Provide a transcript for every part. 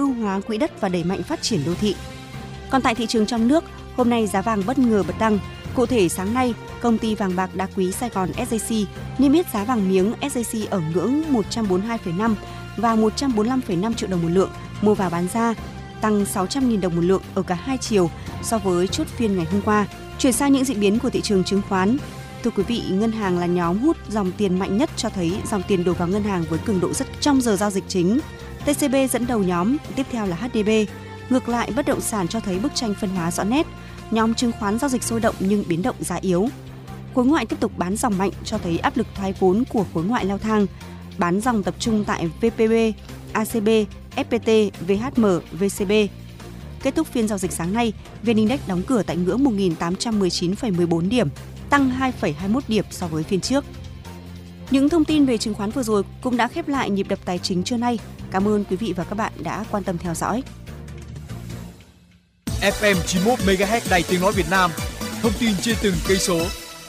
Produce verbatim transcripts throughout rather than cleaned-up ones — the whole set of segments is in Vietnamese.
ưu hóa quỹ đất và đẩy mạnh phát triển đô thị. Còn tại thị trường trong nước, hôm nay giá vàng bất ngờ bật tăng. Cụ thể sáng nay, công ty vàng bạc đá quý Sài Gòn ét gi xê niêm yết giá vàng miếng ét gi xê ở ngưỡng một trăm bốn mươi hai phẩy năm và một trăm bốn mươi lăm phẩy năm triệu đồng một lượng mua vào bán ra, tăng sáu trăm nghìn đồng một lượng ở cả hai chiều so với chốt phiên ngày hôm qua. Chuyển sang những diễn biến của thị trường chứng khoán. Thưa quý vị, ngân hàng là nhóm hút dòng tiền mạnh nhất, cho thấy dòng tiền đổ vào ngân hàng với cường độ rất trong giờ giao dịch chính. tê xê bê dẫn đầu nhóm, tiếp theo là hát đê bê. Ngược lại, bất động sản cho thấy bức tranh phân hóa rõ nét. Nhóm chứng khoán giao dịch sôi động nhưng biến động giá yếu. Khối ngoại tiếp tục bán dòng mạnh, cho thấy áp lực thoái vốn của khối ngoại leo thang. Bán dòng tập trung tại vê pê bê, a xê bê, ép pê tê, vê hát em, vê xê bê. Kết thúc phiên giao dịch sáng nay, vê en Index đóng cửa tại ngưỡng một nghìn tám trăm mười chín phẩy mười bốn điểm, tăng hai phẩy hai mươi mốt điểm so với phiên trước. Những thông tin về chứng khoán vừa rồi cũng đã khép lại nhịp đập tài chính trưa nay. Cảm ơn quý vị và các bạn đã quan tâm theo dõi. ép em chín mươi mốt mê ga héc Đài Tiếng nói Việt Nam, thông tin trên từng cây số.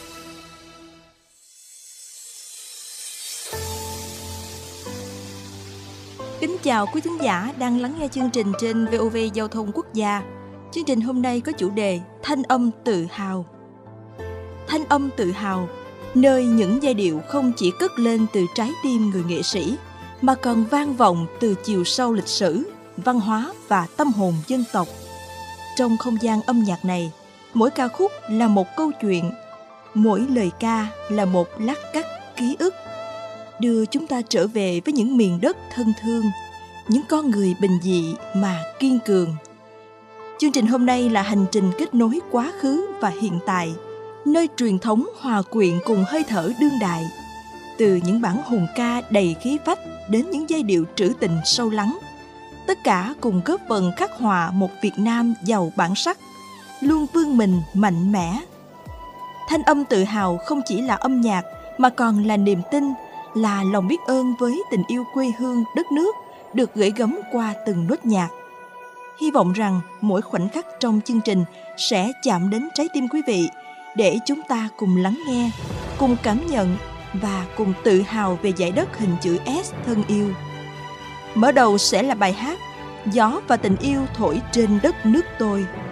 Kính chào quý thính giả đang lắng nghe chương trình trên vê o vê Giao thông Quốc gia. Chương trình hôm nay có chủ đề Thanh âm tự hào. Thanh âm tự hào, nơi những giai điệu không chỉ cất lên từ trái tim người nghệ sĩ, mà còn vang vọng từ chiều sâu lịch sử, văn hóa và tâm hồn dân tộc. Trong không gian âm nhạc này, mỗi ca khúc là một câu chuyện, mỗi lời ca là một lát cắt ký ức, đưa chúng ta trở về với những miền đất thân thương, những con người bình dị mà kiên cường. Chương trình hôm nay là hành trình kết nối quá khứ và hiện tại, nơi truyền thống hòa quyện cùng hơi thở đương đại. Từ những bản hùng ca đầy khí phách đến những giai điệu trữ tình sâu lắng, tất cả cùng góp phần khắc họa một Việt Nam giàu bản sắc, luôn vươn mình mạnh mẽ. Thanh âm tự hào không chỉ là âm nhạc mà còn là niềm tin, là lòng biết ơn với tình yêu quê hương đất nước được gửi gắm qua từng nốt nhạc. Hy vọng rằng mỗi khoảnh khắc trong chương trình sẽ chạm đến trái tim quý vị để chúng ta cùng lắng nghe, cùng cảm nhận và cùng tự hào về dải đất hình chữ S thân yêu. Mở đầu sẽ là bài hát Gió và tình yêu thổi trên đất nước tôi.